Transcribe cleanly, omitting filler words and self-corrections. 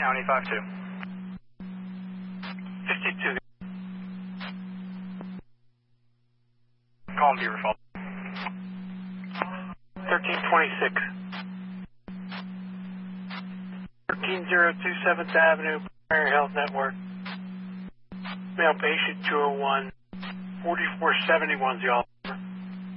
County 52. 52. Call him Beaver Falls. 1326. 13027 7th Avenue, Primary Health Network. Male patient 201, 4471's y'all.